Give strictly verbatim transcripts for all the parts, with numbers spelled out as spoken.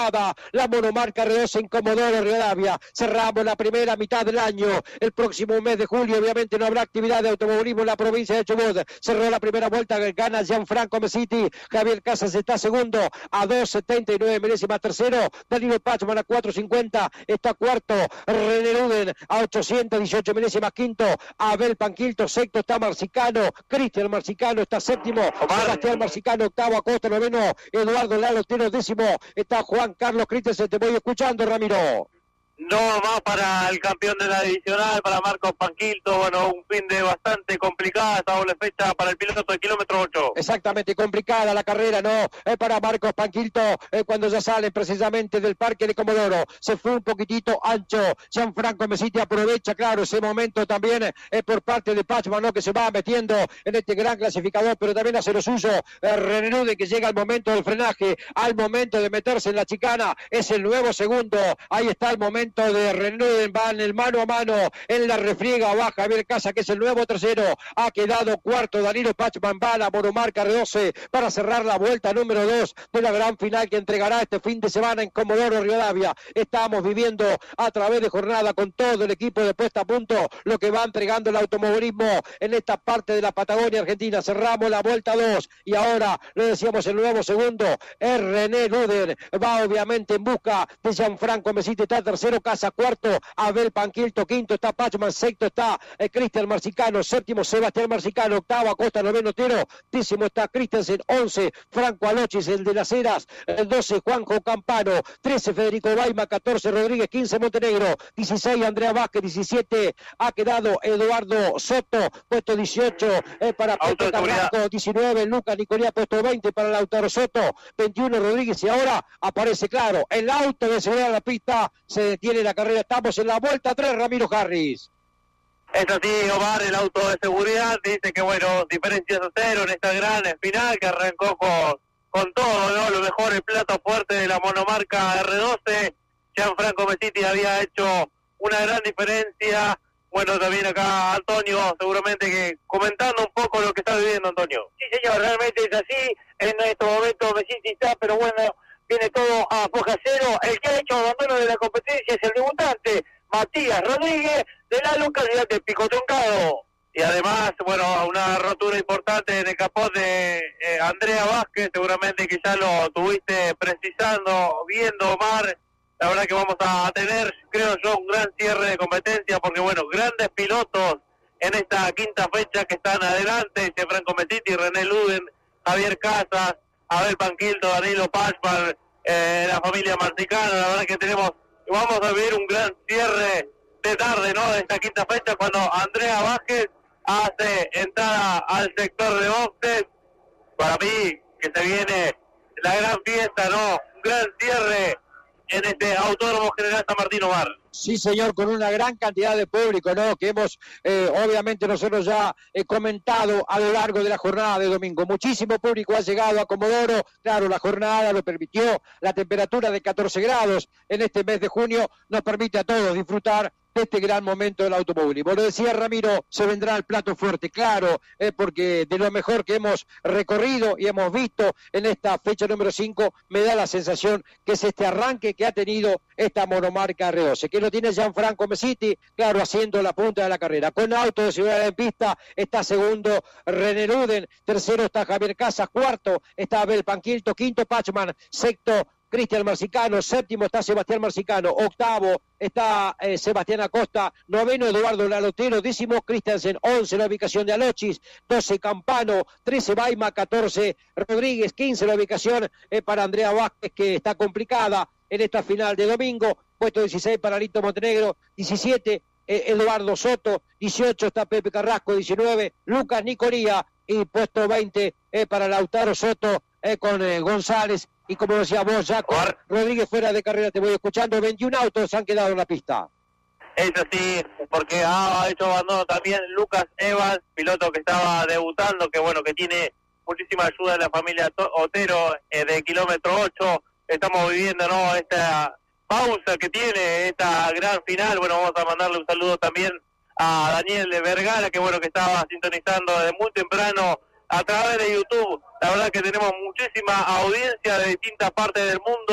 la monomarca R doce en Comodoro Rivadavia. Cerramos la primera mitad del año. El próximo mes de julio obviamente no habrá actividad de automovilismo en la provincia de Chubut. Cerró la primera vuelta, gana Gianfranco Mesiti. Javier Casas está segundo a dos setenta y nueve milésimas tercero. Danilo Pachman a cuatro cincuenta está cuarto. René Luden a ochocientos dieciocho milésimas quinto. Abel Panquilto sexto está Marcicano. Cristian Marcicano está séptimo. Sebastián Marcicano octavo. Acosta noveno. Eduardo Lalo Teno décimo. Está Juan Carlos Christensen. Te voy escuchando, Ramiro. No más para el campeón de la divisional, para Marcos Panquilto. Bueno, un fin de bastante complicada esta doble fecha para el piloto de kilómetro ocho. Exactamente, complicada la carrera, ¿no? Eh, para Marcos Panquilto, eh, cuando ya sale precisamente del parque de Comodoro. Se fue un poquitito ancho. Gianfranco Mesiti aprovecha, claro, ese momento también eh, por parte de Pachman, ¿no? Que se va metiendo en este gran clasificador, pero también hace lo suyo. Eh, René Luden, que llega al momento del frenaje, al momento de meterse en la chicana. Es el nuevo segundo. Ahí está el momento de René, va en el mano a mano, en la refriega, va Javier Casa, que es el nuevo tercero, ha quedado cuarto, Danilo Pachman va a la monomarca R doce para cerrar la vuelta número dos de la gran final que entregará este fin de semana en Comodoro Rivadavia. Estamos viviendo a través de jornada con todo el equipo de puesta a punto lo que va entregando el automovilismo en esta parte de la Patagonia Argentina. Cerramos la vuelta dos y ahora, lo decíamos, el nuevo segundo es René Luden, va obviamente en busca de Gianfranco Mesiti, está tercero, Casa cuarto, Abel Panquilto quinto, está Pachman, sexto está eh, Cristian Marcicano, séptimo Sebastián Marcicano, octavo Acosta, noveno Tero, décimo está Christensen, once Franco Alochis, el de las Heras, el doce Juanjo Campano, trece Federico Baima, catorce Rodríguez, quince Montenegro, dieciséis Andrea Vázquez, diecisiete ha quedado Eduardo Soto, puesto dieciocho eh, para Pepe Carrasco, diecinueve Lucas Nicolía, puesto veinte para Lautaro Soto, veintiuno Rodríguez y ahora aparece claro el auto de seguridad de la pista, se detiene la carrera, estamos en la vuelta tres, Ramiro Harris. Es así, Omar, el auto de seguridad dice que, bueno, diferencias a cero en esta gran final que arrancó con, con todo, ¿no? Lo mejor, el plato fuerte de la monomarca R doce. Gianfranco Mesiti había hecho una gran diferencia. Bueno, también acá Antonio, seguramente que comentando un poco lo que está viviendo, Antonio. Sí, señor, realmente es así. En estos momentos Mesiti está, pero bueno, viene todo a foja cero. El que ha hecho abandono de la competencia es el debutante, Matías Rodríguez, de la localidad de Pico Truncado. Y además, bueno, una rotura importante en el capó de eh, Andrea Vázquez, seguramente que ya lo tuviste precisando, viendo, Omar. La verdad que vamos a tener, creo yo, un gran cierre de competencia, porque bueno, grandes pilotos en esta quinta fecha que están adelante, Gianfranco Mesiti, René Luden, Javier Casas, Abel Panquilto, Danilo Pachman, eh, la familia Marcicano. La verdad que tenemos, vamos a vivir un gran cierre de tarde, ¿no? De esta quinta fecha, cuando Andrea Vázquez hace entrada al sector de boxes. Para mí, que se viene la gran fiesta, ¿no? Un gran cierre en este Autódromo General San Martín, Omar. Sí, señor, con una gran cantidad de público, ¿no? Que hemos, eh, obviamente, nosotros ya eh, comentado a lo largo de la jornada de domingo. Muchísimo público ha llegado a Comodoro. Claro, la jornada lo permitió. La temperatura de catorce grados en este mes de junio nos permite a todos disfrutar de este gran momento del automovilismo. Lo decía Ramiro, se vendrá el plato fuerte, claro, eh, porque de lo mejor que hemos recorrido y hemos visto en esta fecha número cinco, me da la sensación que es este arranque que ha tenido esta monomarca R doce, que lo tiene Gianfranco Mesiti, claro, haciendo la punta de la carrera. Con auto de seguridad en pista está segundo René Luden, tercero está Javier Casas, cuarto está Abel Panquilto, quinto Pachman, sexto Cristian Marcicano, séptimo está Sebastián Marcicano, octavo está eh, Sebastián Acosta, noveno Eduardo Lalotero, décimo Christensen, once la ubicación de Alochis, doce Campano, trece Baima, catorce Rodríguez, quince la ubicación eh, para Andrea Vázquez, que está complicada en esta final de domingo, puesto dieciséis para Lito Montenegro, diecisiete eh, Eduardo Soto, dieciocho está Pepe Carrasco, diecinueve Lucas Nicolía y puesto veinte eh, para Lautaro Soto eh, con eh, González. Y como decía vos, Jaco, Rodríguez fuera de carrera, te voy escuchando, veintiún autos han quedado en la pista. Es así, porque ha hecho abandono también Lucas Evans, piloto que estaba debutando, que bueno, que tiene muchísima ayuda de la familia Otero eh, de kilómetro ocho. Estamos viviendo, ¿no?, esta pausa que tiene esta gran final. Bueno, vamos a mandarle un saludo también a Daniel de Vergara, que bueno, que estaba sintonizando desde muy temprano a través de YouTube. La verdad que tenemos muchísima audiencia de distintas partes del mundo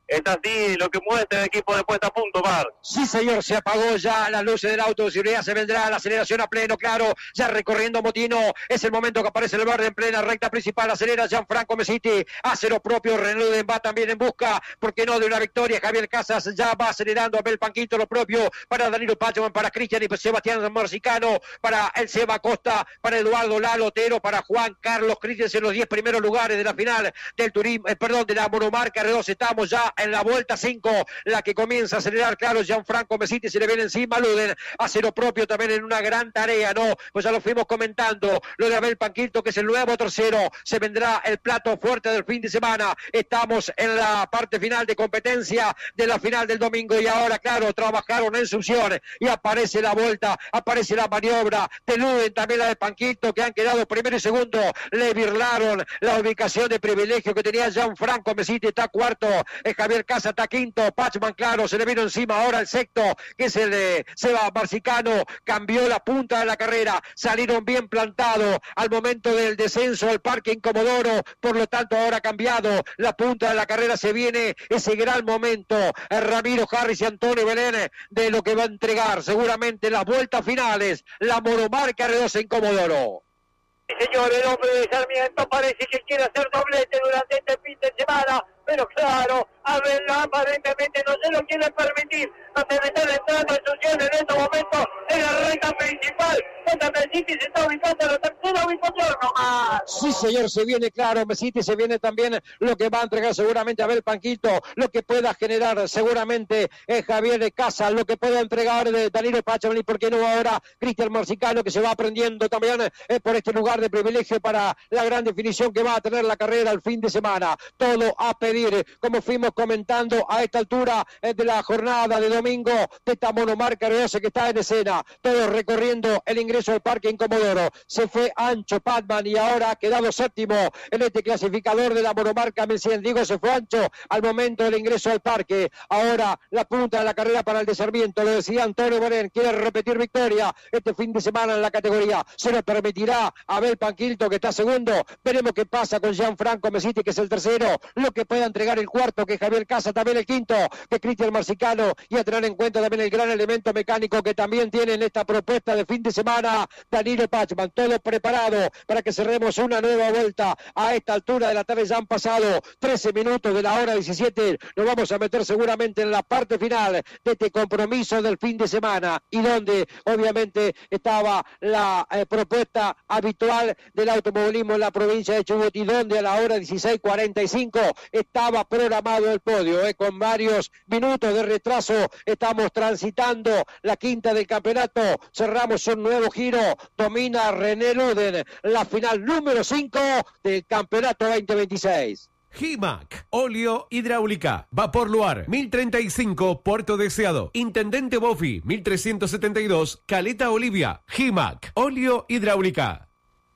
es así lo que muestra el equipo de Puesta a Punto, Mar. Sí, señor, se apagó ya las luces del auto de seguridad, se vendrá la aceleración a pleno, claro, ya recorriendo Motino, es el momento que aparece el verde en plena recta principal, acelera Gianfranco Mesiti, hace lo propio, René Luden va también en busca, ¿por qué no?, de una victoria, Javier Casas ya va acelerando, Abel Panquito lo propio, para Danilo Pachman, para Cristian y Sebastián Morsicano, para el Seba Costa, para Eduardo Lalotero, para Juan Carlos Cristian en los diez primeros lugares de la final del turismo, eh, perdón, de la monomarca R dos, estamos ya en la vuelta cinco, la que comienza a acelerar, claro, Gianfranco Mesiti se le viene encima, Luden hace lo propio también en una gran tarea, ¿no? Pues ya lo fuimos comentando, lo de Abel Panquito, que es el nuevo tercero, se vendrá el plato fuerte del fin de semana, estamos en la parte final de competencia de la final del domingo y ahora, claro, trabajaron en succión y aparece la vuelta, aparece la maniobra de Luden, también la de Panquito, que han quedado primero y segundo, le birlaron la ubicación de privilegio que tenía Gianfranco Mesiti, está cuarto, es Javier Casa está quinto, Pachman, claro, se le vino encima ahora el sexto, que es el de Seba Marcicano, cambió la punta de la carrera, salieron bien plantados al momento del descenso al Parque en Comodoro, por lo tanto ahora ha cambiado la punta de la carrera, se viene ese gran momento, Ramiro Harris y Antonio Belén, de lo que va a entregar seguramente las vueltas finales, la monomarca R dos en Comodoro. Señor, el hombre de Sarmiento parece que quiere hacer doblete durante este fin de semana, pero claro, Abel aparentemente no se lo quiere permitir, donde me están entrando en succión en este momento en la recta principal, donde Mesiti se está ubicando en la tercera ubicación nomás. Sí, señor, se viene, claro, Mesiti, se viene también lo que va a entregar seguramente Abel Panquito, lo que pueda generar seguramente eh, Javier de Casa, lo que pueda entregar de Danilo Pachman y por qué no ahora Cristian Morsicano, que se va aprendiendo también eh, por este lugar de privilegio para la gran definición que va a tener la carrera el fin de semana. Todo a pedir, como fuimos comentando a esta altura eh, de la jornada de domingo de esta monomarca R doce que está en escena, todos recorriendo el ingreso al Parque en Comodoro. Se fue ancho Pachman y ahora ha quedado séptimo en este clasificador de la monomarca mil cien. Digo, se fue ancho al momento del ingreso al parque. Ahora la punta de la carrera para el de Sarmiento, lo decía Antonio Morén, quiere repetir victoria este fin de semana en la categoría. Se lo permitirá a Abel Panquito, que está segundo. Veremos qué pasa con Gianfranco Mesiti, que es el tercero, lo que pueda entregar el cuarto, que es Javier Casa, también el quinto, que es Cristian Marcicano, y a tener en cuenta también el gran elemento mecánico que también tiene en esta propuesta de fin de semana, Danilo Pachman. Todo preparado para que cerremos una nueva vuelta a esta altura de la tarde. Ya han pasado trece minutos de la hora diecisiete, nos vamos a meter seguramente en la parte final de este compromiso del fin de semana, y donde obviamente estaba la eh, propuesta habitual del automovilismo en la provincia de Chubut, y donde a la hora dieciséis cuarenta y cinco estaba programado el podio, eh, con varios minutos de retraso. Estamos transitando la quinta del campeonato, cerramos un nuevo giro, domina René Luden, la final número cinco del campeonato veinte veintiséis. Himac, óleo hidráulica, Vapor Luar, mil treinta y cinco, Puerto Deseado, Intendente Bofi, mil trescientos setenta y dos, Caleta Olivia. Himac, óleo hidráulica.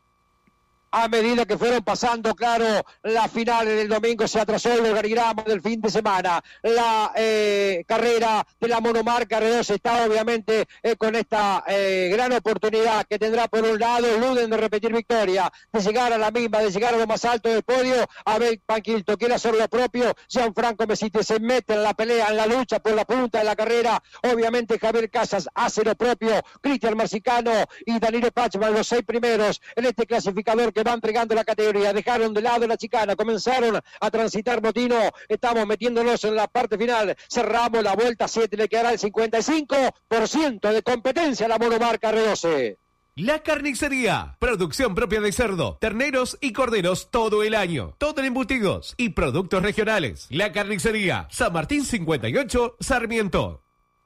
A medida que fueron pasando, claro, la final del domingo, se atrasó el organigrama del fin de semana. La eh, carrera de la monomarca R dos está obviamente eh, con esta eh, gran oportunidad que tendrá por un lado Luden de repetir victoria, de llegar a la misma, de llegar a lo más alto del podio. Abel Panquito quiere hacer lo propio, Gianfranco Mesiti se mete en la pelea, en la lucha por la punta de la carrera. Obviamente Javier Casas hace lo propio, Cristian Marcicano y Danilo Pachman, los seis primeros en este clasificador que va entregando la categoría. Dejaron de lado la chicana, comenzaron a transitar Motino, estamos metiéndonos en la parte final, cerramos la vuelta siete, le quedará el cincuenta y cinco por ciento de competencia a la monomarca R doce. La Carnicería, producción propia de cerdo, terneros y corderos todo el año, todo en embutidos y productos regionales. La Carnicería, San Martín cincuenta y ocho, Sarmiento.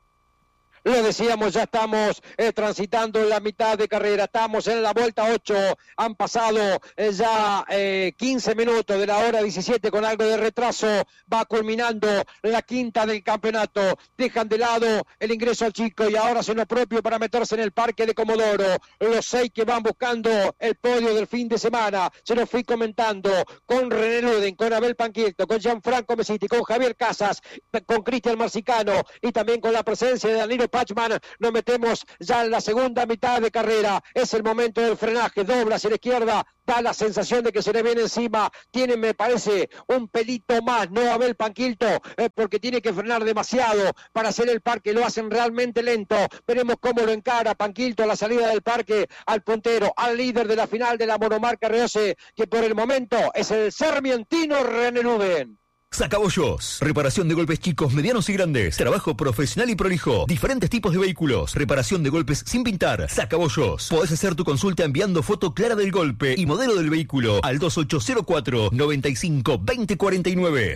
Lo decíamos, ya estamos eh, transitando la mitad de carrera, estamos en la vuelta ocho, han pasado eh, ya eh, quince minutos de la hora diecisiete con algo de retraso, va culminando la quinta del campeonato, dejan de lado el ingreso al chico y ahora hacen lo propio para meterse en el Parque de Comodoro, los seis que van buscando el podio del fin de semana, se los fui comentando, con René Luden, con Abel Panquito, con Gianfranco Mesiti, con Javier Casas, con Cristian Marcicano y también con la presencia de Danilo Pachman. Nos metemos ya en la segunda mitad de carrera. Es el momento del frenaje. Dobla hacia la izquierda. Da la sensación de que se le viene encima. Tiene, me parece, un pelito más. No Abel Panquilto, eh, porque tiene que frenar demasiado para hacer el parque. Lo hacen realmente lento. Veremos cómo lo encara Panquilto a la salida del parque, al puntero, al líder de la final de la monomarca R doce, que por el momento es el sarmientino René Luden. Sacabollos, reparación de golpes chicos, medianos y grandes, trabajo profesional y prolijo, diferentes tipos de vehículos, reparación de golpes sin pintar. Sacabollos, podés hacer tu consulta enviando foto clara del golpe y modelo del vehículo al dos ocho cero cuatro, noventa y cinco, veinte cuarenta y nueve.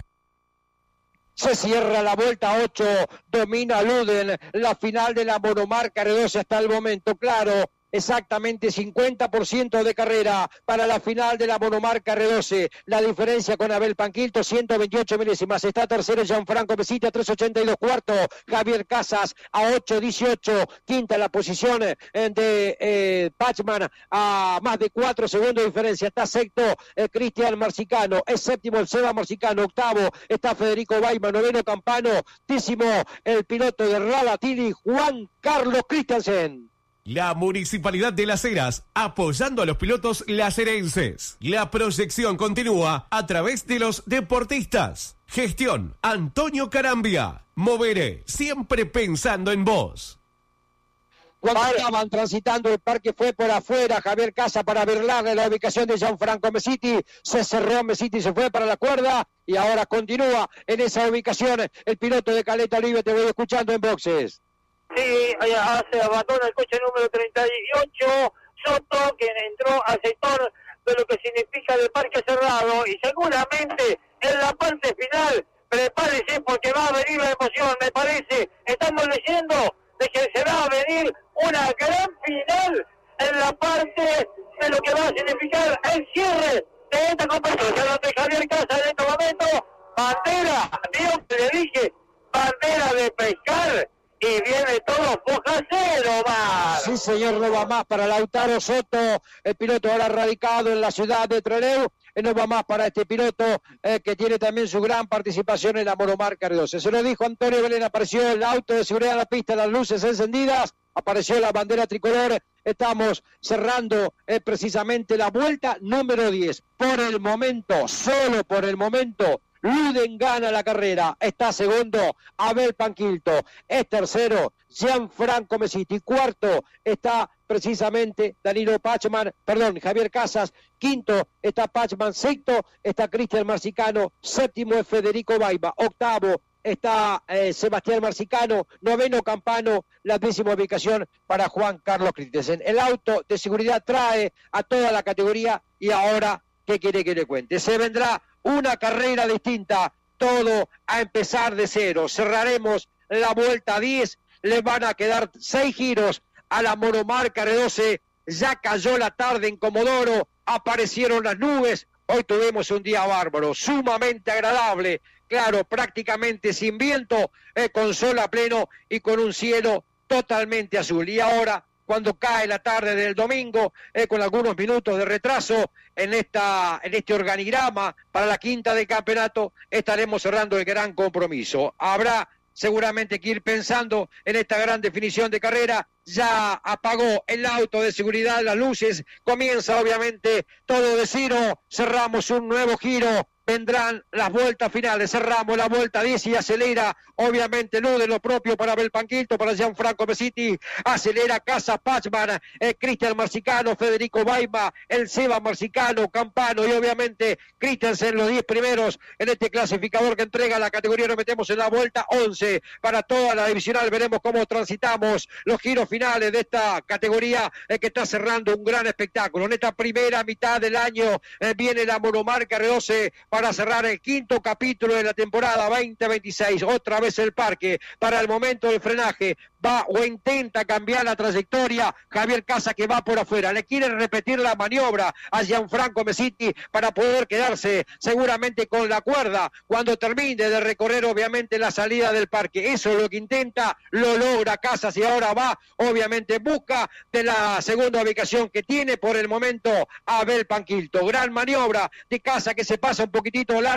Se cierra la vuelta ocho, domina Luden, la final de la monomarca R doce hasta el momento, claro. Exactamente cincuenta por ciento de carrera para la final de la monomarca R doce. La diferencia con Abel Panquilto, ciento veintiocho milésimas. Está tercero Gianfranco Mesiti a tres ochenta y dos. Cuarto, Javier Casas a ocho dieciocho. Quinta la posición de eh, Pachman a más de cuatro segundos de diferencia. Está sexto eh, Cristian Marcicano. Es séptimo el Seba Marcicano. Octavo está Federico Baima. Noveno Campano. Décimo el piloto de Radatili, Juan Carlos Christensen. La Municipalidad de Las Heras, apoyando a los pilotos lacerenses. La proyección continúa a través de los deportistas. Gestión, Antonio Carambia. Moveré, siempre pensando en vos. Cuando estaban transitando el parque fue por afuera Javier Casa para verlarle la ubicación de Gianfranco Mesiti. Se cerró Mesiti, se fue para la cuerda y ahora continúa en esa ubicación el piloto de Caleta Olive. Te voy escuchando en boxes. Sí, hace abandona el coche número treinta y ocho, Soto, quien entró al sector de lo que significa el parque cerrado, y seguramente en la parte final, prepárese porque va a venir la emoción, me parece, estamos leyendo de que se va a venir una gran final en la parte de lo que va a significar el cierre de esta competición, donde Javier Casa en este momento, bandera, Dios que le dije, bandera de pescar. Y viene todo fojacero, va. Sí, señor, no va más para Lautaro Soto, el piloto ahora radicado en la ciudad de Trelew. No va más para este piloto eh, que tiene también su gran participación en la monomarca R doce. Se lo dijo Antonio Belén, apareció el auto de seguridad en la pista, las luces encendidas, apareció la bandera tricolor. Estamos cerrando eh, precisamente la vuelta número diez. Por el momento, solo por el momento, Luden gana la carrera. Está segundo Abel Panquilto. Es tercero Gianfranco Mesiti. Cuarto está precisamente Danilo Pachman, perdón, Javier Casas. Quinto está Pachman. Sexto está Cristian Marcicano. Séptimo es Federico Baima. Octavo está eh, Sebastián Marcicano. Noveno Campano. La décima ubicación para Juan Carlos Christensen. El auto de seguridad trae a toda la categoría y ahora, ¿qué quiere que le cuente? Se vendrá una carrera distinta, todo a empezar de cero. Cerraremos la vuelta diez, le van a quedar seis giros a la monomarca R doce. Ya cayó la tarde en Comodoro, aparecieron las nubes. Hoy tuvimos un día bárbaro, sumamente agradable, claro, prácticamente sin viento, eh, con sol a pleno y con un cielo totalmente azul. Y ahora, cuando cae la tarde del domingo, eh, con algunos minutos de retraso en esta en este organigrama para la quinta del campeonato, estaremos cerrando el gran compromiso. Habrá seguramente que ir pensando en esta gran definición de carrera. Ya apagó el auto de seguridad, las luces, comienza obviamente todo de cero, cerramos un nuevo giro. Vendrán las vueltas finales, cerramos la vuelta diez y acelera, obviamente Luden, lo propio para Abel Panquilto, para Gianfranco Mesiti, acelera Casa Pachman, eh, Cristian Marcicano, Federico Baima, el Seba Marcicano, Campano y obviamente Christensen, los diez primeros en este clasificador que entrega la categoría. Nos metemos en la vuelta once para toda la divisional, veremos cómo transitamos los giros finales de esta categoría eh, que está cerrando un gran espectáculo. En esta primera mitad del año eh, viene la monomarca R doce para cerrar el quinto capítulo de la temporada veinte veintiséis. Otra vez el parque para el momento del frenaje. Va o intenta cambiar la trayectoria Javier Casa, que va por afuera. Le quiere repetir la maniobra a Gianfranco Mesiti para poder quedarse seguramente con la cuerda cuando termine de recorrer obviamente la salida del parque. Eso es lo que intenta, lo logra Casas y ahora va obviamente en busca de la segunda ubicación que tiene por el momento Abel Panquilto. Gran maniobra de Casa que se pasa un poquitito largo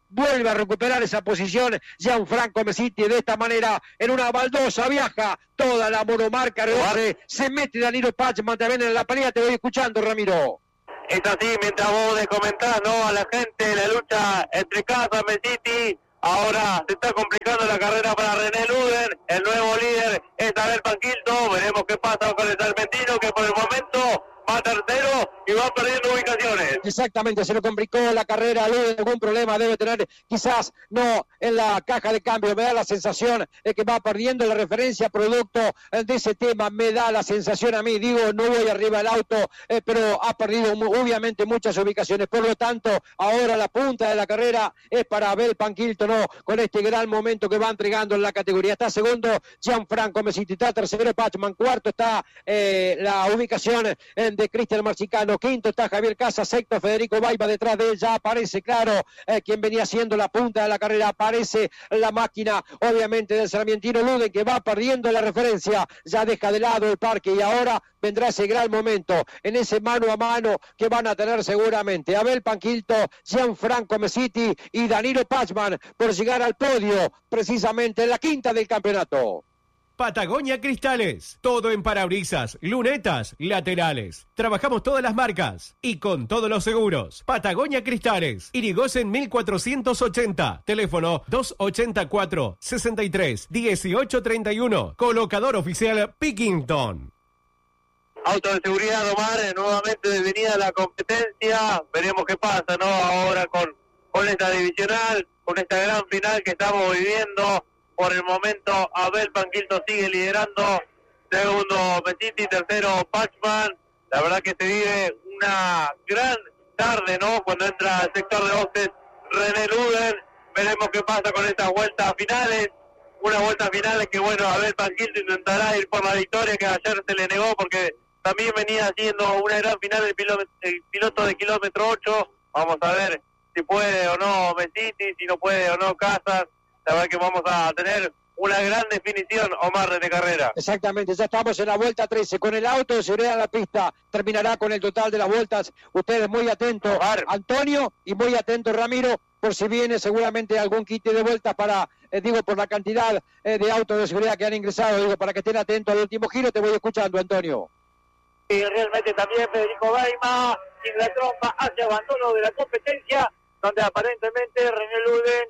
vuelve a recuperar esa posición Gianfranco Mesiti. De esta manera, en una baldosa viaja toda la monomarca R doce, se mete Danilo Pachman también en la pelea. Te voy escuchando, Ramiro. Es así, mientras vos comentás, ¿no? A la gente, la lucha entre Casa, Mesiti. Ahora se está complicando la carrera para René Luden. El nuevo líder es Abel Panquilto. Veremos qué pasa con el Salmentino, que por el momento va tercero y va perdiendo ubicaciones. Exactamente, se lo complicó la carrera. Luden, algún problema debe tener, quizás no en la caja de cambio. Me da la sensación de que va perdiendo la referencia producto de ese tema. Me da la sensación a mí, digo, no voy arriba del auto, eh, pero ha perdido obviamente muchas ubicaciones. Por lo tanto, ahora la punta de la carrera es para Abel Panquilto, ¿no? Con este gran momento que va entregando en la categoría. Está segundo Gianfranco Mesiti, está tercero Pachman, cuarto está eh, la ubicación eh, de Cristian Marcicano, quinto está Javier Casas, sexto Federico Baiba, detrás de él ya aparece, claro, eh, quien venía siendo la punta de la carrera, aparece la máquina, obviamente, del Sarmientino Luden, que va perdiendo la referencia, ya deja de lado el parque y ahora vendrá ese gran momento, en ese mano a mano que van a tener seguramente Abel Panquilto, Gianfranco Mesiti y Danilo Pachman por llegar al podio, precisamente en la quinta del campeonato. Patagonia Cristales, todo en parabrisas, lunetas, laterales. Trabajamos todas las marcas y con todos los seguros. Patagonia Cristales, Irigoyen mil cuatrocientos ochenta, teléfono dos ochenta y cuatro, sesenta y tres, dieciocho treinta y uno, colocador oficial Pickington. Auto de seguridad, Omar, nuevamente venida la competencia, veremos qué pasa, ¿no? Ahora con, con esta divisional, con esta gran final que estamos viviendo. Por el momento, Abel Panquilto sigue liderando. Segundo, Mesiti. Tercero, Pachman. La verdad que se vive una gran tarde, ¿no? Cuando entra al sector de boxes René Luden. Veremos qué pasa con estas vueltas finales. Una vuelta final que, bueno, Abel Panquilto intentará ir por la victoria que ayer se le negó porque también venía haciendo una gran final el piloto, el piloto de kilómetro ocho. Vamos a ver si puede o no Mesiti, si no puede o no Casas. La verdad que vamos a tener una gran definición, Omar, de carrera. Exactamente, ya estamos en la vuelta trece. Con el auto de seguridad en la pista, terminará con el total de las vueltas. Ustedes muy atentos, Omar, Antonio, y muy atento, Ramiro, por si viene seguramente algún kit de vueltas para, eh, digo, por la cantidad eh, de autos de seguridad que han ingresado, digo, para que estén atentos al último giro. Te voy escuchando, Antonio. Y realmente también Federico Baima, sin la trompa, hace abandono de la competencia, donde aparentemente René Luden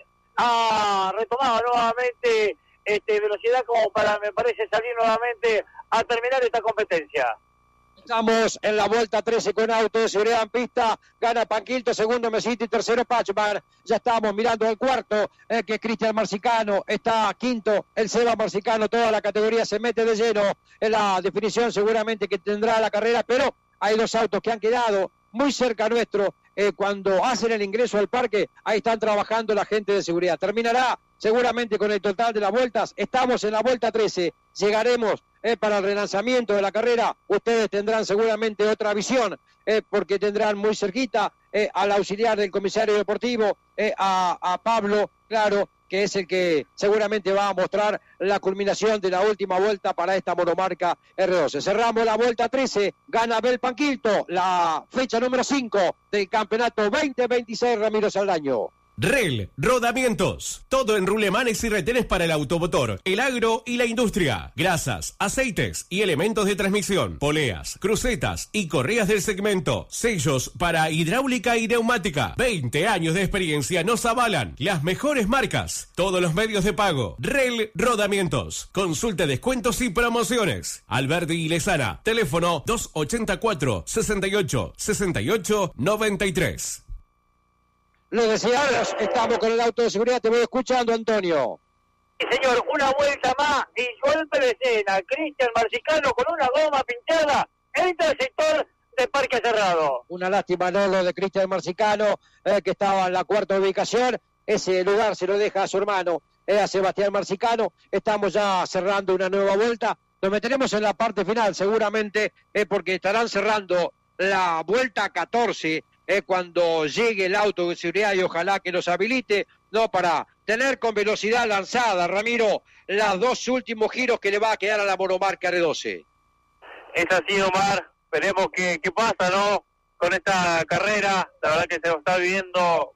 ha retomado nuevamente este, velocidad como para, me parece, salir nuevamente a terminar esta competencia. Estamos en la vuelta trece con auto de seguridad en pista. Gana Panquilto, segundo Mesiti, tercero Pachman. Ya estamos mirando el cuarto, eh, que es Cristian Marcicano. Está quinto, el Seba Marcicano. Toda la categoría se mete de lleno en la definición seguramente que tendrá la carrera, pero hay dos autos que han quedado muy cerca nuestro. Eh, cuando hacen el ingreso al parque, ahí están trabajando la gente de seguridad. Terminará seguramente con el total de las vueltas. Estamos en la vuelta trece, llegaremos eh, para el relanzamiento de la carrera. Ustedes tendrán seguramente otra visión, eh, porque tendrán muy cerquita eh, al auxiliar del comisario deportivo, eh, a, a Pablo, claro, que es el que seguramente va a mostrar la culminación de la última vuelta para esta monomarca R doce. Cerramos la vuelta trece, gana Abel Panquilto, la fecha número cinco del campeonato veinte veintiséis, Ramiro Saldaño. R E L, rodamientos, todo en rulemanes y retenes para el automotor, el agro y la industria, grasas, aceites y elementos de transmisión, poleas, crucetas y correas del segmento, sellos para hidráulica y neumática. veinte años de experiencia nos avalan, las mejores marcas, todos los medios de pago. R E L Rodamientos, consulte descuentos y promociones. Alberdi y Lezana, teléfono dos ochenta y cuatro, sesenta y ocho, sesenta y ocho, noventa y tres. Lo deseamos, estamos con el auto de seguridad, te voy escuchando, Antonio. Sí, señor, una vuelta más y golpe de escena. Cristian Marcicano con una goma pintada entra al sector de parque cerrado. Una lástima, ¿no? Lo de Cristian Marcicano, eh, que estaba en la cuarta ubicación. Ese lugar se lo deja a su hermano, eh, a Sebastián Marcicano. Estamos ya cerrando una nueva vuelta. Nos meteremos en la parte final, seguramente, eh, porque estarán cerrando la vuelta catorce. Eh, cuando llegue el auto de seguridad y ojalá que los habilite, no, para tener con velocidad lanzada, Ramiro, los dos últimos giros que le va a quedar a la monomarca R doce. Es así, Omar, veremos qué, qué pasa, ¿no? Con esta carrera, la verdad que se está viviendo un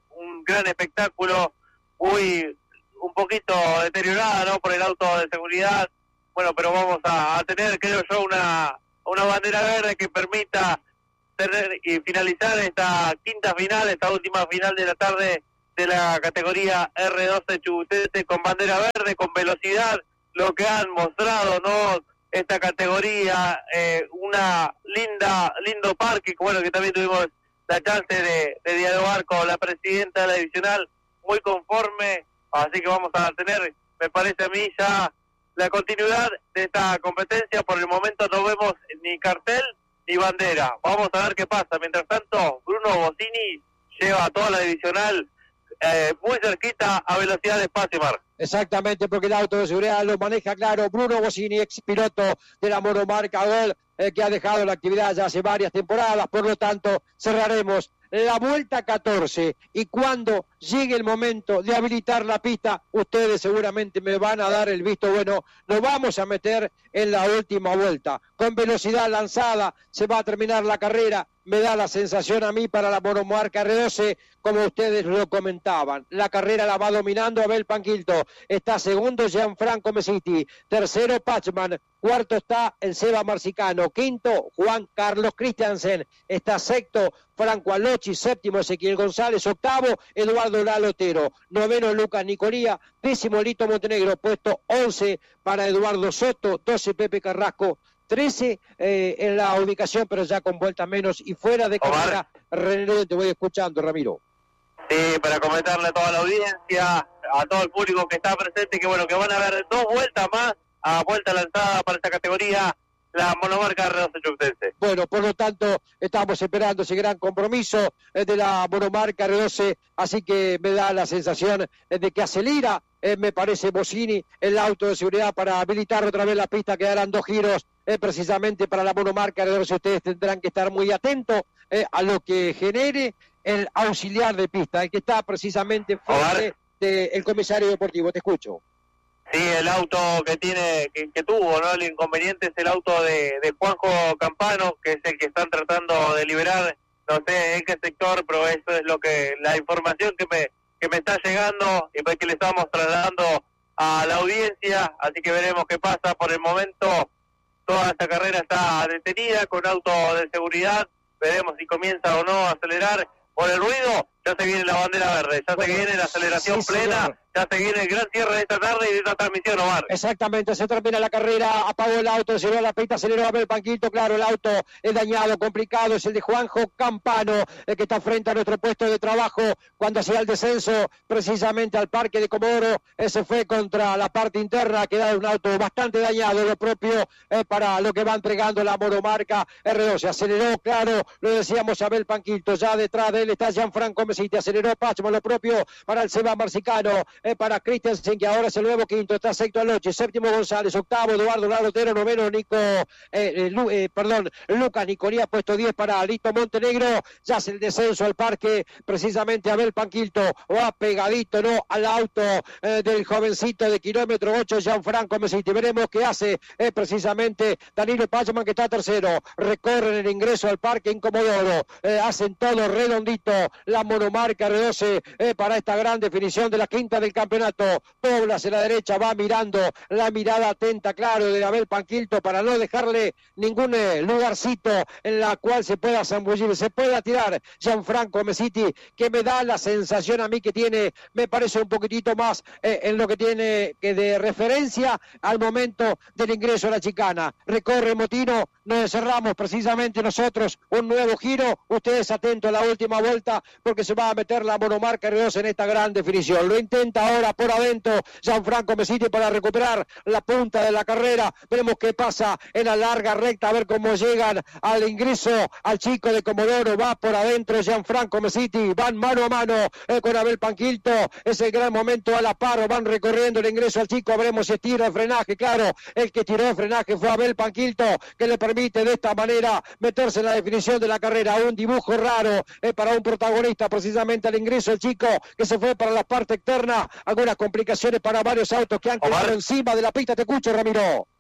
un gran espectáculo, muy un poquito deteriorada, ¿no?, por el auto de seguridad. Bueno, pero vamos a, a tener, creo yo, una, una bandera verde que permita tener y finalizar esta quinta final, esta última final de la tarde de la categoría R doce Chubutete con bandera verde, con velocidad, lo que han mostrado, ¿no?, esta categoría, eh, una linda, lindo parque, bueno, que también tuvimos la chance de, de dialogar con la presidenta de la divisional, muy conforme, así que vamos a tener, me parece a mí, ya la continuidad de esta competencia. Por el momento no vemos ni cartel ni bandera, vamos a ver qué pasa. Mientras tanto, Bruno Bossini lleva a toda la divisional eh, muy cerquita a velocidad de espacio, Mar. Exactamente, porque el auto de seguridad lo maneja claro Bruno Bossini, ex piloto de la monomarca Gol, eh, que ha dejado la actividad ya hace varias temporadas. Por lo tanto, cerraremos la vuelta catorce, y cuando llegue el momento de habilitar la pista, ustedes seguramente me van a dar el visto bueno. Nos vamos a meter en la última vuelta. Con velocidad lanzada se va a terminar la carrera. Me da la sensación a mí para la monomarca R doce, como ustedes lo comentaban. La carrera la va dominando Abel Panquilto. Está segundo Gianfranco Mesiti. Tercero Pachman. Cuarto está el Seba Marcicano. Quinto Juan Carlos Christiansen. Está sexto Franco Alochi. Séptimo Ezequiel González. Octavo Eduardo Lalotero. Noveno Lucas Nicolía. Décimo Lito Montenegro. Puesto once para Eduardo Soto. doce Pepe Carrasco. trece eh, en la ubicación, pero ya con vuelta menos y fuera de carrera. René, te voy escuchando, Ramiro. Sí, para comentarle a toda la audiencia, a todo el público que está presente, que bueno, que van a haber dos vueltas más, a vuelta lanzada para esta categoría, la monomarca R doce Chubutete. Bueno, por lo tanto, estamos esperando ese gran compromiso eh, de la monomarca R doce, así que me da la sensación eh, de que acelera, eh, me parece, Bossini, el auto de seguridad para habilitar otra vez la pista. Quedarán dos giros eh, precisamente para la monomarca R doce. Ustedes tendrán que estar muy atentos eh, a lo que genere el auxiliar de pista, el que está precisamente frente del comisario deportivo. Te escucho. Sí, el auto que tiene, que, que tuvo, ¿no?, el inconveniente es el auto de, de Juanjo Campano, que es el que están tratando de liberar, no sé en qué sector, pero eso es lo que, la información que me, que me está llegando y pues que le estamos trasladando a la audiencia, así que veremos qué pasa. Por el momento toda esta carrera está detenida con auto de seguridad, veremos si comienza o no a acelerar. Por el ruido, ya se viene la bandera verde, ya bueno, se viene la aceleración sí, plena, señor. Ya se viene el gran cierre de esta tarde y de esta transmisión, Omar. Exactamente, se termina la carrera, apagó el auto, aceleró la pista, aceleró a ver el Panquilto, claro, el auto es dañado, complicado, es el de Juanjo Campano, el que está frente a nuestro puesto de trabajo cuando hacía el descenso precisamente al parque de Comodoro. Ese fue contra la parte interna, queda un auto bastante dañado, lo propio eh, para lo que va entregando la monomarca R doce. Aceleró, claro, lo decíamos, Abel Panquilto, ya detrás de él está Gianfranco Mesiti, aceleró Pachmo, lo propio para el Seba Marcicano, eh, para Christensen, que ahora es el nuevo quinto, está sexto Aloche, séptimo González, octavo Eduardo Lalotero, noveno Nico, eh, eh, Lu, eh, perdón, Lucas Nicolía, puesto diez para Lito Montenegro. Ya hace el descenso al parque precisamente Abel Panquilto, va pegadito, ¿no?, al auto eh, del jovencito de kilómetro ocho, Gianfranco Mesiti. Veremos qué hace eh, precisamente Danilo Pachman, que está tercero. Recorren el ingreso al parque en Comodoro, eh, hacen todo redondito la monomarca R doce eh, para esta gran definición de la quinta del campeonato. Dobla hacia la derecha, va mirando, la mirada atenta, claro, de Abel Panquilto para no dejarle ningún eh, lugarcito en la cual se pueda zambullir, se pueda tirar Gianfranco Mesiti, que me da la sensación a mí que tiene, me parece un poquitito más eh, en lo que tiene que de referencia al momento del ingreso a la chicana. Recorre Motino, nos cerramos precisamente nosotros un nuevo giro. Ustedes atentos a la última vuelta porque se va a meter la monomarca R doce en esta gran definición. Lo intenta ahora por adentro Gianfranco Mesiti para recuperar la punta de la carrera. Veremos qué pasa en la larga recta, a ver cómo llegan al ingreso al chico de Comodoro. Va por adentro Gianfranco Mesiti, van mano a mano eh, con Abel Panquilto. Es el gran momento a la par, van recorriendo el ingreso al chico. Veremos si tira el frenaje, claro, el que tiró el frenaje fue Abel Panquilto, que le permite de esta manera meterse en la definición de la carrera. Un dibujo raro eh, para un protagonista, precisamente al ingreso el chico que se fue para la parte externa. Algunas complicaciones para varios autos que han quedado encima de la pista. Te escucho, Ramiro.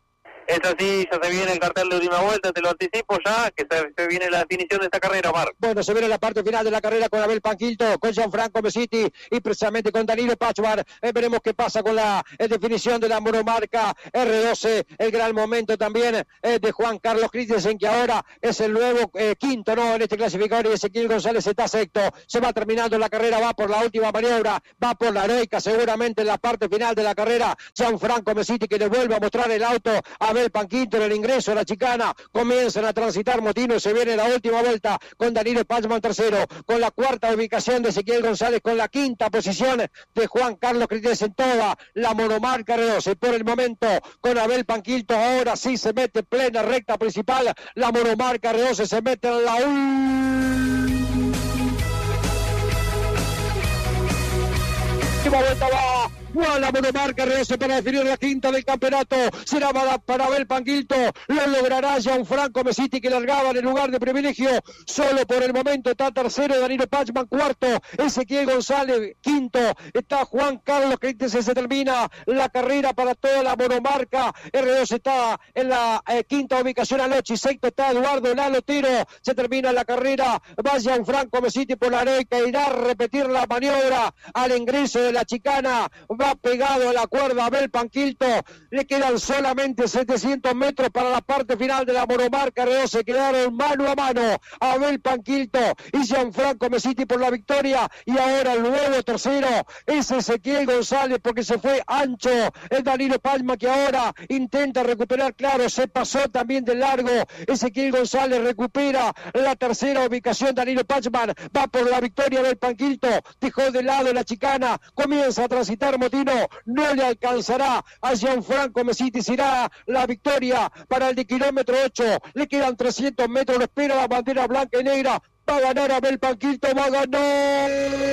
Es así, ya se viene el cartel de última vuelta, te lo anticipo ya, que se, se viene la definición de esta carrera, Omar. Bueno, se viene la parte final de la carrera con Abel Panquilto, con Gianfranco Mesiti y precisamente con Danilo Pachman. Eh, veremos qué pasa con la eh, definición de la monomarca R doce. El gran momento también eh, de Juan Carlos Christensen, que ahora es el nuevo eh, quinto, ¿no? En este clasificador, y Ezequiel González está sexto. Se va terminando la carrera, va por la última maniobra, va por la heroica, seguramente en la parte final de la carrera. Gianfranco Mesiti, que le vuelve a mostrar el auto a Abel Panquilto en el ingreso a la chicana. Comienzan a transitar Motino, se viene la última vuelta con Danilo Pachman tercero, con la cuarta ubicación de Ezequiel González, con la quinta posición de Juan Carlos Christensen, toda la monomarca R doce. Por el momento, con Abel Panquilto, ahora sí se mete plena recta principal, la monomarca R doce se mete en la última vuelta, va a la monomarca R doce para definir la quinta del campeonato. Será para, para Abel Panquilto, lo logrará Gianfranco Mesiti, que largaba en el lugar de privilegio. Solo por el momento está tercero Danilo Pachman, cuarto Ezequiel González, quinto está Juan Carlos Christensen. Se termina la carrera para toda la monomarca R doce, está en la eh, quinta ubicación Alochi, sexto está Eduardo Lalotero. Se termina la carrera, va Gianfranco Mesiti por la heroica, irá a repetir la maniobra al ingreso de la chicana. Va pegado a la cuerda Abel Panquilto, le quedan solamente setecientos metros para la parte final de la monomarca R doce. Quedaron mano a mano Abel Panquilto y Gianfranco Mesiti por la victoria, y ahora el nuevo tercero es Ezequiel González, porque se fue ancho el Danilo Palma, que ahora intenta recuperar, claro, se pasó también de largo. Ezequiel González recupera la tercera ubicación. Danilo Pachman va por la victoria. Abel Panquilto dejó de lado la chicana, comienza a transitar Motino, no le alcanzará a Gianfranco Mesiti. Será la victoria para el de kilómetro ocho, le quedan trescientos metros, lo espera la bandera blanca y negra. Va a ganar Abel Panquilto, va a ganar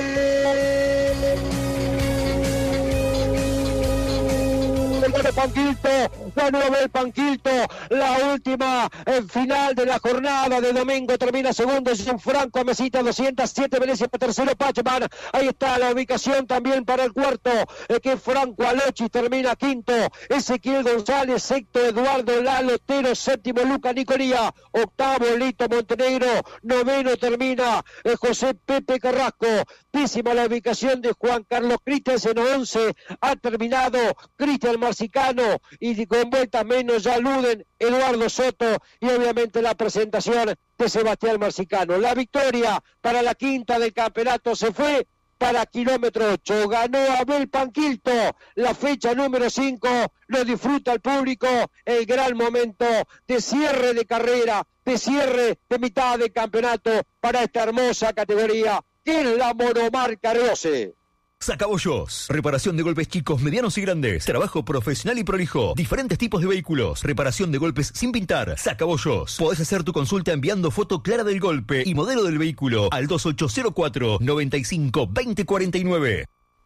Panquilto, ganó Abel Panquilto. La última eh, final de la jornada de domingo, termina segundo Gianfranco Mesiti, doscientos siete Venecia, tercero Pachman. Ahí está la ubicación también para el cuarto, eh, que Franco Alochi, termina quinto Ezequiel González, sexto Eduardo Lalotero, séptimo Luca Nicolía, octavo Lito Montenegro, noveno termina eh, José Pepe Carrasco, décima la ubicación de Juan Carlos Christensen, once ha terminado Cristian Marcicano, y con vuelta menos ya aluden Eduardo Soto, y obviamente la presentación de Sebastián Marcicano. La victoria para la quinta del campeonato se fue para kilómetro ocho, ganó Abel Panquilto, la fecha número cinco, lo disfruta el público, el gran momento de cierre de carrera, de cierre de mitad de campeonato para esta hermosa categoría que es la monomarca R doce. Sacabollos. Reparación de golpes chicos, medianos y grandes. Trabajo profesional y prolijo. Diferentes tipos de vehículos. Reparación de golpes sin pintar. Sacabollos. Podés hacer tu consulta enviando foto clara del golpe y modelo del vehículo al dos ocho cero cuatro, noventa y cinco, veinte cuarenta y nueve.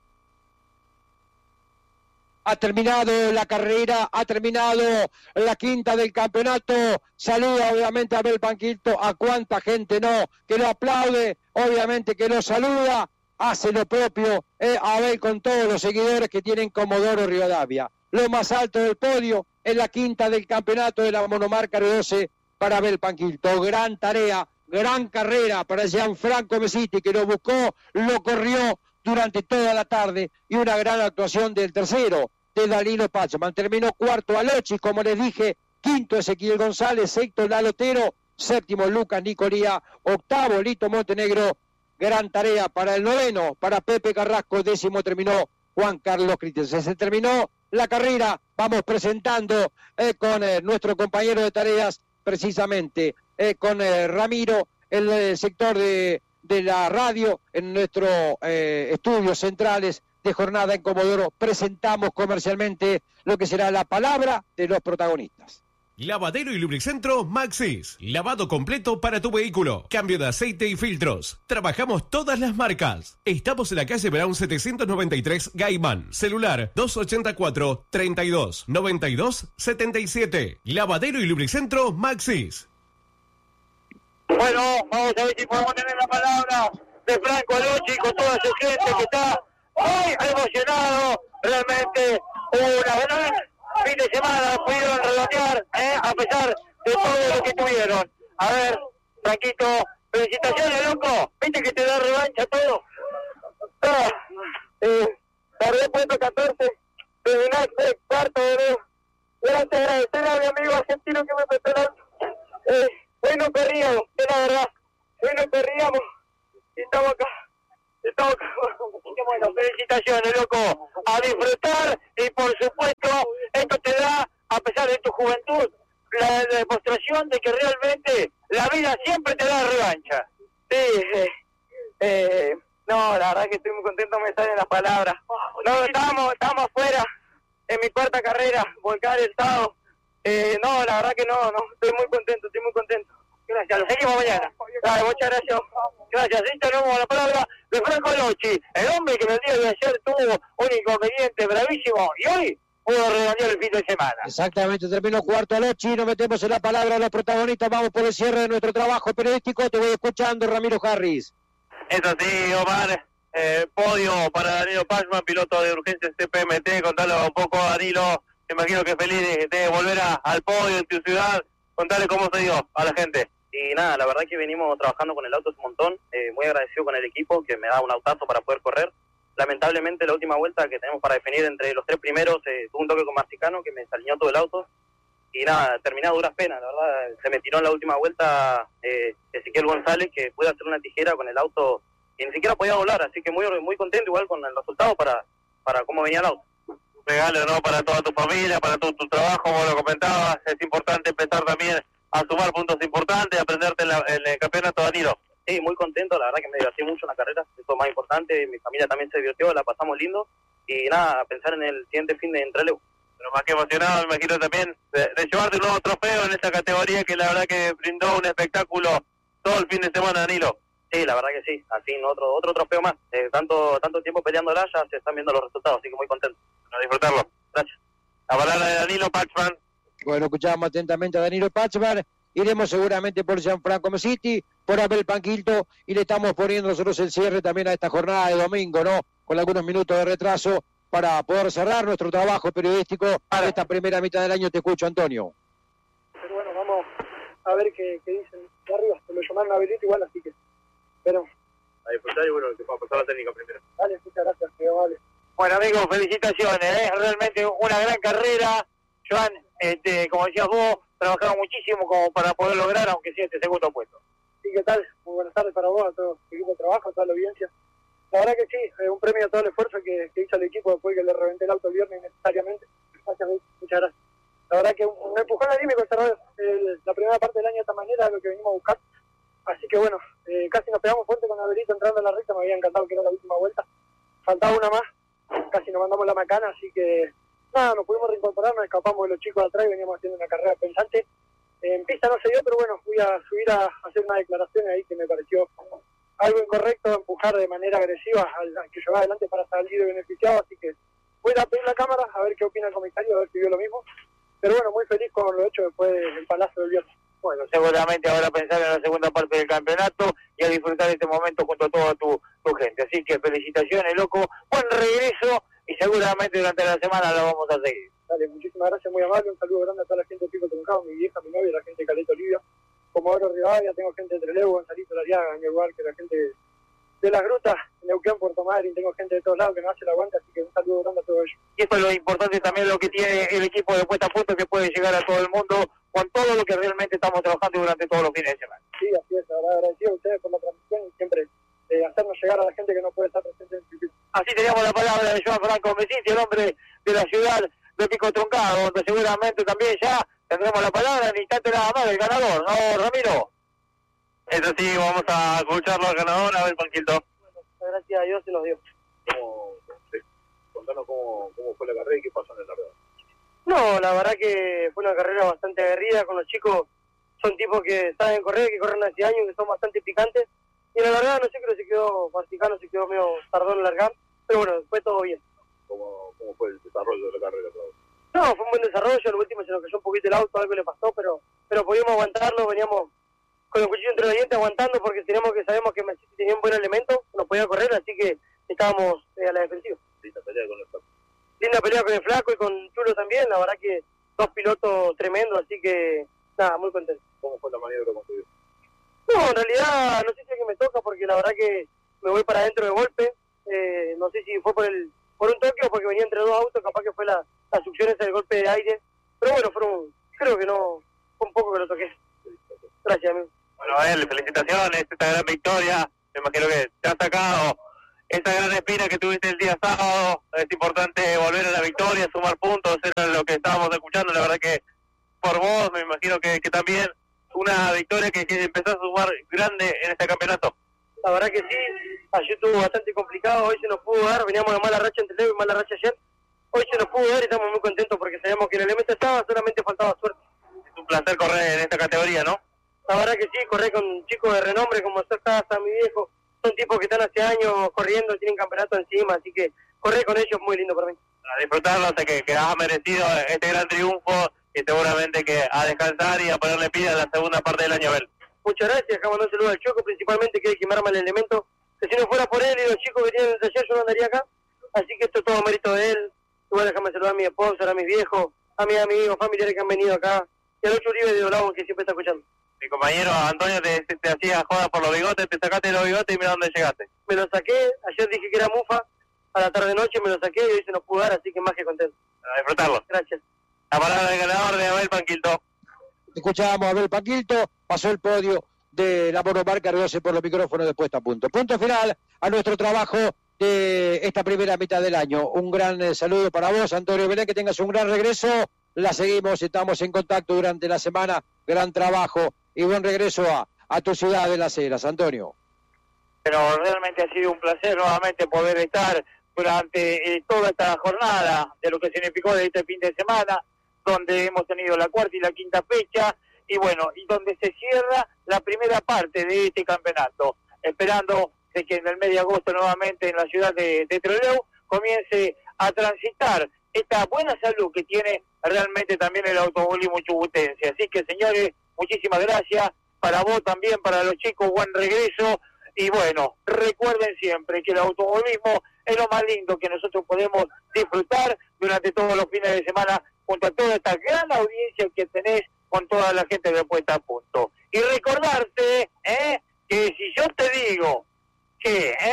Ha terminado la carrera, ha terminado la quinta del campeonato. Saluda obviamente a Abel Panquilto, a cuánta gente no, que lo aplaude, obviamente que lo saluda. Hace lo propio eh, Abel con todos los seguidores que tienen Comodoro Rivadavia. Lo más alto del podio en la quinta del campeonato de la monomarca R doce para Abel Panquilto. Gran tarea, gran carrera para Gianfranco Mesiti, que lo buscó, lo corrió durante toda la tarde, y una gran actuación del tercero, de Danilo Pachman. Terminó cuarto Alochi, como les dije, quinto Ezequiel González, sexto Lalotero, séptimo Lucas Nicolía, octavo Lito Montenegro. Gran tarea para el noveno, para Pepe Carrasco, décimo terminó Juan Carlos Christensen. Se terminó la carrera, vamos presentando eh, con eh, nuestro compañero de tareas, precisamente eh, con eh, Ramiro, el, el sector de, de la radio, en nuestros eh, estudios centrales de jornada en Comodoro. Presentamos comercialmente lo que será la palabra de los protagonistas. Lavadero y Lubricentro Maxis. Lavado completo para tu vehículo. Cambio de aceite y filtros. Trabajamos todas las marcas. Estamos en la calle Brown setecientos noventa y tres, Gaimán. Celular dos ochenta y cuatro, treinta y dos, noventa y dos, setenta y siete. Lavadero y Lubricentro Maxis. Bueno, vamos a ver si podemos tener la palabra de Franco Alochi con toda su gente que está muy emocionado. Realmente una gran fin de semana pudieron redondear, ¿eh? A pesar de todo lo que tuvieron. A ver, Franquito, felicitaciones, loco. Viste que te da revancha todo. Ah, eh, tardé puesto catorce, terminaste cuarto, boludo. Gracias, agradecer a mi amigo argentino que me prestó el auto. Eh, hoy no corríamos, es la verdad. Hoy no corríamos y estamos acá. Estamos acá. Bueno, felicitaciones, loco. A disfrutar y por supuesto, esto te da, a pesar de tu juventud, la, la demostración de que realmente la vida siempre te da revancha. Sí, eh, eh, no, la verdad que estoy muy contento, me salen las palabras. No, estábamos, estábamos afuera en mi cuarta carrera, volcar el sábado. Eh, no, la verdad que no, no, estoy muy contento, estoy muy contento. Gracias, lo seguimos mañana. Dale, muchas gracias. Gracias. Y tenemos la palabra de Franco Locci, el hombre que el día de ayer tuvo un inconveniente bravísimo y hoy pudo redondear el fin de semana. Exactamente, terminó cuarto Locci, nos metemos en la palabra de los protagonistas, vamos por el cierre de nuestro trabajo periodístico, te voy escuchando, Ramiro Harris. Eso sí, Omar, eh, podio para Danilo Pachman, piloto de urgencias C P M T, contale un poco a Danilo, me imagino que feliz de, de volver a, al podio en tu ciudad, contale cómo se dio a la gente. Y nada, la verdad que venimos trabajando con el auto un montón, eh, muy agradecido con el equipo que me da un autazo para poder correr. Lamentablemente la última vuelta que tenemos para definir entre los tres primeros, eh, tuve un toque con Marcicano que me salió todo el auto. Y nada, terminé a duras penas, la verdad, se me tiró en la última vuelta eh, Ezequiel González, que pude hacer una tijera con el auto y ni siquiera podía volar, así que muy muy contento igual con el resultado para, para cómo venía el auto. Regalo, ¿no? Para toda tu familia, para todo tu trabajo, como lo comentabas, es importante empezar también a sumar puntos importantes, aprenderte en, la, en el campeonato, Danilo. Sí, muy contento, la verdad que me divertí mucho en la carrera, eso es más importante, mi familia también se divirtió, la pasamos lindo, y nada, a pensar en el siguiente fin de entrelevo. Pero más que emocionado, me imagino también de, de llevarte un nuevo trofeo en esta categoría que la verdad que brindó un espectáculo todo el fin de semana, Danilo. Sí, la verdad que sí, al fin otro otro trofeo más, eh, tanto tanto tiempo peleándola, ya se están viendo los resultados, así que muy contento. A disfrutarlo. Gracias. La palabra de Danilo Pachman. Bueno, escuchamos atentamente a Danilo Pachman, iremos seguramente por Gianfranco Mesiti, por Abel Panquilto, y le estamos poniendo nosotros el cierre también a esta jornada de domingo, ¿no? Con algunos minutos de retraso para poder cerrar nuestro trabajo periodístico para esta primera mitad del año. Te escucho, Antonio. Pero bueno, vamos a ver qué, qué dicen de arriba, se lo llamaron a Abelito igual, así que pero A disfrutar y bueno, que pueda pasar la técnica primero. Dale, muchas gracias, que vale. Bueno, amigos, felicitaciones, ¿eh? Realmente una gran carrera. Joan, este, como decías vos, trabajaron muchísimo como para poder lograr, aunque sea este segundo puesto. Sí, ¿qué tal? Muy buenas tardes para vos, a todo el equipo de trabajo, a toda la audiencia. La verdad que sí, eh, un premio a todo el esfuerzo que, que hizo el equipo después que le reventé el auto el viernes innecesariamente. Gracias, muchas gracias. La verdad que un, un empujón anímico cerrar el, la primera parte del año de esta manera, es lo que venimos a buscar. Así que bueno, eh, casi nos pegamos fuerte con Abelito entrando en la recta, me había encantado que era la última vuelta. Faltaba una más, casi nos mandamos la macana, así que nada, nos pudimos reincorporar, nos escapamos de los chicos de atrás y veníamos haciendo una carrera pensante. En pista no se dio, pero bueno, fui a subir a hacer una declaración ahí que me pareció algo incorrecto, empujar de manera agresiva al, al que llevaba adelante para salir beneficiado, así que voy a pedir la cámara a ver qué opina el comisario, a ver si vio lo mismo. Pero bueno, muy feliz con lo hecho después del palazo del viernes. Bueno, seguramente ahora pensar en la segunda parte del campeonato y a disfrutar de este momento junto a toda tu, tu gente. Así que felicitaciones, loco, buen regreso y seguramente durante la semana lo vamos a seguir. Dale, muchísimas gracias, muy amable, un saludo grande a toda la gente de Pico Truncado, mi vieja, mi novia, la gente de Caleta Olivia, Comodoro Rivadavia, tengo gente de Trelew, Gonzalito Lariaga, en el lugar que la gente de las grutas, Neuquén, Puerto Madryn, tengo gente de todos lados que me hace el aguante, así que un saludo grande a todos ellos. Y esto es lo importante también, lo que tiene el equipo de Puesta a Punto, que puede llegar a todo el mundo con todo lo que realmente estamos trabajando durante todos los fines de semana. Sí, así es, ahora agradecido a ustedes por la transmisión y siempre eh, hacernos llegar a la gente que no puede estar presente en el circuito. Así teníamos la palabra de Joan Franco Mesiti, el hombre de la ciudad de Pico Truncado, donde seguramente también ya tendremos la palabra en instante nada más del ganador, ¿no, Ramiro? Eso sí, vamos a escucharlo al ganador, a ver, Panquilto. Bueno, gracias a Dios se los dio. ¿Cómo, sí, contanos cómo, cómo fue la carrera y qué pasó en el largado? No, la verdad que fue una carrera bastante aguerrida con los chicos, son tipos que saben correr, que corren hace años, que son bastante picantes, y la verdad no sé, creo que se quedó, Marcicano se quedó medio tardón en largar, pero bueno, fue todo bien. ¿Cómo, cómo fue el desarrollo de la carrera? No, fue un buen desarrollo, al último se nos cayó un poquito el auto, algo le pasó, pero pero pudimos aguantarlo, veníamos con el cuchillo entre los dientes aguantando porque teníamos que sabemos que Messi tenía un buen elemento, nos podía correr, así que estábamos eh, a la defensiva. ¿Viste pelea con el linda pelea con el Flaco y con Chulo también, la verdad que dos pilotos tremendos, así que nada, muy contento. ¿Cómo fue la maniobra con tu hijo? No, en realidad no sé si es que me toca porque la verdad que me voy para adentro de golpe, eh, no sé si fue por el por un toque o porque venía entre dos autos, capaz que fue la, la succión esa del golpe de aire, pero bueno, fueron, creo que no, fue un poco que lo toqué. Gracias, amigo. Bueno, a él, felicitaciones, esta gran victoria, me imagino que te ha sacado esa gran espina que tuviste el día sábado, es importante volver a la victoria, sumar puntos, era lo que estábamos escuchando, la verdad que por vos, me imagino que, que también una victoria que, que empezó a sumar grande en este campeonato. La verdad que sí, ayer estuvo bastante complicado, hoy se nos pudo dar, veníamos de mala racha entre Leo y mala racha ayer, hoy se nos pudo dar y estamos muy contentos porque sabíamos que el elemento estaba, solamente faltaba suerte. Es un placer correr en esta categoría, ¿no? La verdad que sí, correr con chicos de renombre como Sosa, mi viejo, son tipos que están hace años corriendo, tienen campeonato encima, así que correr con ellos es muy lindo para mí. A disfrutarlo, sé que, que has merecido este gran triunfo y seguramente que a descansar y a ponerle pila en la segunda parte del año, Abel. Muchas gracias, acá mandó un saludo al Choco, principalmente que hay que me arma el elemento, que si no fuera por él y los chicos que tienen el taller yo no andaría acá, así que esto es todo mérito de él. Igual déjame saludar a mi esposa, a mis viejos, a mis amigos, familiares que han venido acá, y al otro Uribe de Dolabo que siempre está escuchando. Mi compañero Antonio te, te, te hacía joda por los bigotes, te sacaste los bigotes y mira dónde llegaste. Me lo saqué, ayer dije que era mufa, a la tarde-noche me lo saqué y hoy se nos pudo dar, así que más que contento. A disfrutarlo. Gracias. La palabra del ganador de Abel Panquilto. Escuchábamos a Abel Panquilto, pasó el podio de la monomarca Argose por los micrófonos de Puesta a Punto. Punto final a nuestro trabajo de esta primera mitad del año. Un gran eh, saludo para vos, Antonio Belén, que tengas un gran regreso. La seguimos, estamos en contacto durante la semana. Gran trabajo y buen regreso a, a tu ciudad de Las Heras, Antonio. Pero realmente ha sido un placer nuevamente poder estar durante eh, toda esta jornada de lo que significó de este fin de semana, donde hemos tenido la cuarta y la quinta fecha, y bueno, y donde se cierra la primera parte de este campeonato, esperando de que en el mes de agosto nuevamente en la ciudad de, de Trelew comience a transitar esta buena salud que tiene realmente también el automovilismo chubutense. Así que, señores, muchísimas gracias, para vos también, para los chicos, buen regreso, y bueno, recuerden siempre que el automovilismo es lo más lindo que nosotros podemos disfrutar durante todos los fines de semana junto a toda esta gran audiencia que tenés con toda la gente de Puesta a Punto. Y recordarte ¿eh? que si yo te digo que ¿eh?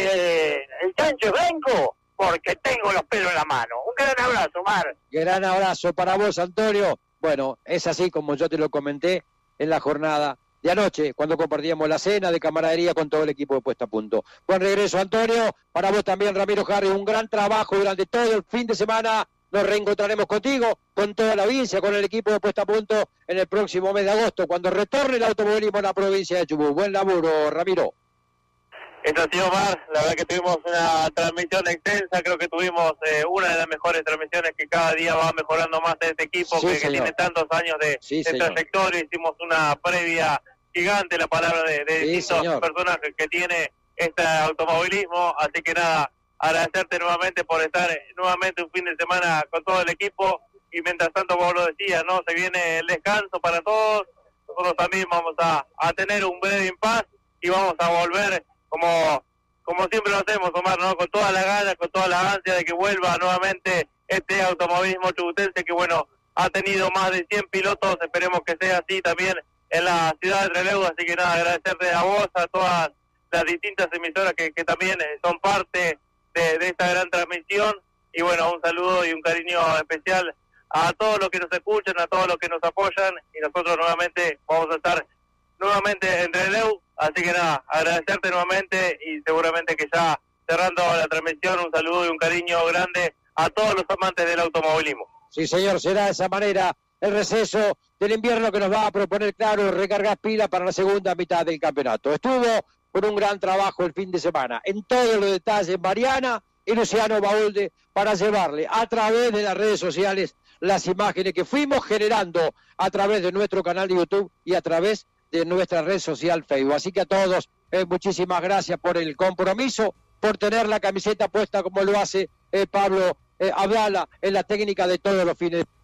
eh, el chancho es blanco, porque tengo los pelos en la mano. Un gran abrazo, Mar. Gran abrazo para vos, Antonio. Bueno, es así como yo te lo comenté en la jornada de anoche, cuando compartíamos la cena de camaradería con todo el equipo de Puesta a Punto. Buen regreso, Antonio. Para vos también, Ramiro Harry, un gran trabajo durante todo el fin de semana. Nos reencontraremos contigo, con toda la audiencia, con el equipo de Puesta a Punto en el próximo mes de agosto, cuando retorne el automovilismo en la provincia de Chubut. Buen laburo, Ramiro. Esto ha sido Mar, la verdad que tuvimos una transmisión extensa, creo que tuvimos eh, una de las mejores transmisiones que cada día va mejorando más este equipo, Sí, que, que señor. tiene tantos años de, Sí, de señor. trayectoria. Hicimos una previa gigante, la palabra de, de Sí, distintos señor. personajes que tiene este automovilismo, así que nada, agradecerte nuevamente por estar eh, nuevamente un fin de semana con todo el equipo, y mientras tanto, como lo decía, ¿no? Se viene el descanso para todos, nosotros también vamos a, a tener un breve impas y vamos a volver como como siempre lo hacemos, Omar, ¿no? Con toda la gana, con toda la ansia de que vuelva nuevamente este automovilismo chubutense que, bueno, ha tenido más de cien pilotos, esperemos que sea así también en la ciudad de Trelew, así que nada, agradecerte a vos, a todas las distintas emisoras que, que también eh, son parte de, de esta gran transmisión, y bueno, un saludo y un cariño especial a todos los que nos escuchan, a todos los que nos apoyan, y nosotros nuevamente vamos a estar nuevamente en Trelew, así que nada, agradecerte nuevamente, y seguramente que ya cerrando la transmisión, un saludo y un cariño grande a todos los amantes del automovilismo. Sí, señor, será de esa manera el receso del invierno que nos va a proponer, claro, recargar pilas para la segunda mitad del campeonato. Estuvo por un gran trabajo el fin de semana, en todos los detalles, Mariana y Luciano Baulde, para llevarle a través de las redes sociales las imágenes que fuimos generando a través de nuestro canal de YouTube y a través de nuestra red social Facebook. Así que a todos, eh, muchísimas gracias por el compromiso, por tener la camiseta puesta como lo hace eh, Pablo eh, Abdala en la técnica de todos los fines.